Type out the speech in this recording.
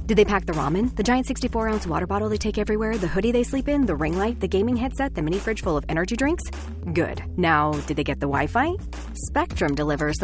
Did they pack the ramen, the giant 64-ounce water bottle they take everywhere, the hoodie they sleep in, the ring light, the gaming headset, the mini fridge full of energy drinks? Good. Now, did they get the Wi-Fi? Spectrum delivers the